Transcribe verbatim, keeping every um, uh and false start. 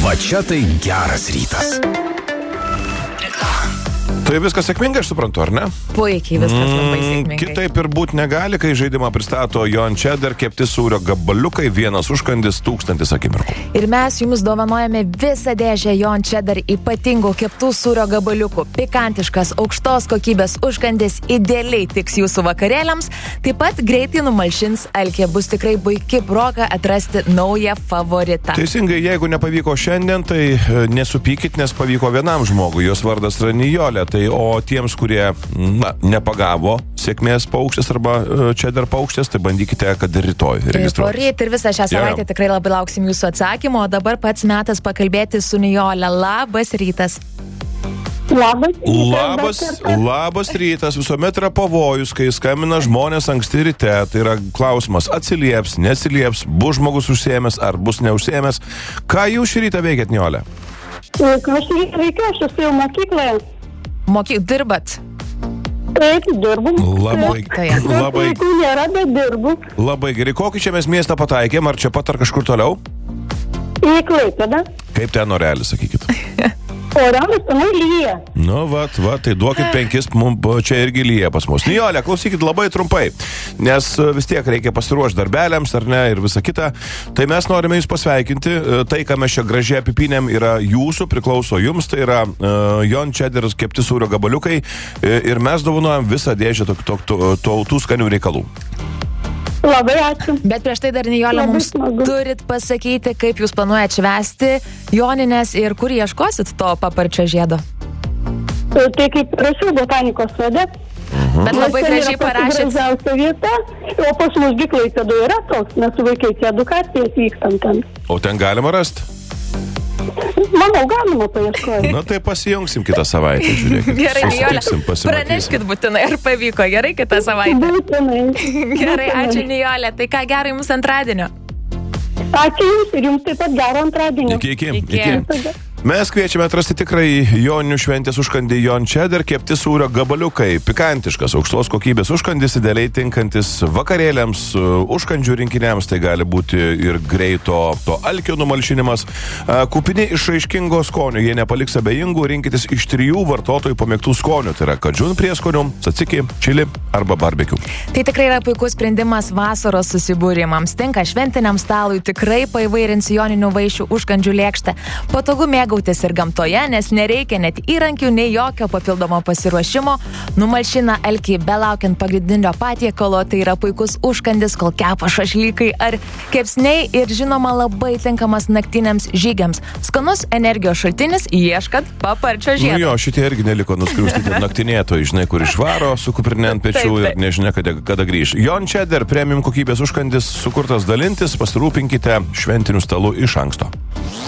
Va čia tai geras rytas. Tai viskas sėkmingai, aš suprantu, ar ne? Puikiai, viskas labai sėkmingai. Mm, kitaip ir būt negali, kai žaidimą pristato Jon Cheddar, kepti sūrio gabaliukai, vienas užkandis, tūkstantis akimirkų. Ir mes jums dovanojame visą dėžę Jon Cheddar ypatingų keptų sūrio gabaliukų. Pikantiškas, aukštos kokybės užkandis idealiai tiks jūsų vakarėliams. Taip pat greitai numalšins alkį. Bus tikrai puiki proga atrasti naują favoritą. Teisingai, jeigu nepavyko šiandien, tai nesupykit, nes pavyko vienam žmogui. Jos vardas yra Nijolė. Tai o tiems, kurie na, nepagavo sėkmės paukštės arba Cheddar paukštės, tai bandykite, kad ir rytoj registruotis. Poryt ir visą šią savaitę yeah. tikrai labai lauksim jūsų atsakymo, o dabar pats metas pakalbėti su Nijolė. Labas rytas. Labas rytas. Labas, labas rytas. Visuomet yra pavojus, kai skambina žmonės anksti ryte. Tai yra klausimas, atsilieps, neatsilieps, bus žmogus užsiėmęs ar bus neužsiėmęs. Ką jūs šį rytą veikiat, Nijolė? Aš veikiu, aš esu jau mokykloje. Mokyk, dirbat? Taip, dirbu. Labai, labai, Vaikų nėra, bet dirbu. labai gerai. Kokį čia mes miestą pataikėm? Ar čia pat ar kažkur toliau? Į Klaipėdą. Kaip ten orelis, sakykit? Orelis tenai lyja. Nu, vat, vat, tai duokit penkis, mums čia irgi lyja pas mus. Nijolė, klausykit labai trumpai, nes vis tiek reikia pasiruošti darbeliams, ar ne, ir visa kita. Tai mes norime jūs pasveikinti. Tai, ką mes čia gražiai apipinėm, yra jūsų, priklauso jums. Tai yra uh, Jon Cheddar kepti sūrio gabaliukai. Ir mes dovanojam visą dėžę tų skanių reikalų. Labai ačiū. Bet prieš tai dar, Nijolė, Labai mums smagu. turit pasakyti, kaip jūs planuojat švęsti jonines ir kur ieškosit to paparčio žiedo. Tai kaip rašiau botanikos sode. Mhm. Bet labai gražiai parašėt. Gražiausia vieta, o pas mus gi Klaipėdoje yra toks, mes su vaikais į edukacijas vykstam ten. O ten galima rasti? Manau, galima paieškoti. Na tai pasijungsim kitą savaitę, žiūrėkit. Gerai, Nijolė, Susitiksim, pasimatysim. praneškit būtinai, ar pavyko. Gerai, kitą savaitę. Būtinai. Gerai, ačiū, Nijolė. Tai ką, gero jums antradienio. Ačiū jums ir jums taip pat gero antradienio. Iki, iki, Iki. iki. Mes kviečiame atrasti tikrai joninių šventės užkandį Jon Cheddar, kepti sūrio gabaliukai. Pikantiškas, aukštos kokybės užkandis, idealiai tinkantis vakarėliams, užkandžių rinkiniams. Tai gali būti ir greito to alkio numalšinimas. Kupini išraiškingo skonio, jie nepaliks abejingų, rinkitės iš trijų vartotojų pamėgtų skonių. Tai yra kadžun prieskonių, tzatziki, čili arba barbecue. Tai tikrai yra puikus sprendimas vasaros susibūrimams. Tinka šventiniam stalui, tikrai paįvairins joninių vaišių užkandžių lėkštę. Patogu mėgautis ir gamtoje, nes nereikia net įrankių, nei jokio papildomo pasiruošimo. Numalšina alkį belaukiant pagrindinio patiekalo. Tai yra puikus užkandis, kol kepa šašlykai ar kepsniai ir žinoma labai tinkamas naktiniams žygiams. Skanus energijos šaltinis, ieškant paparčio žiedo. Nu jo, šitie irgi neliko nuskriaustyti naktinėtojai, žinai, kur išvaro su kuprinė ant pečių Taip, taip. ir nežinia, kada, kada grįž. Jon Cheddar premium kokybės užkandis sukurtas dalintis, pasirūpinkite šventiniu stalu iš anksto.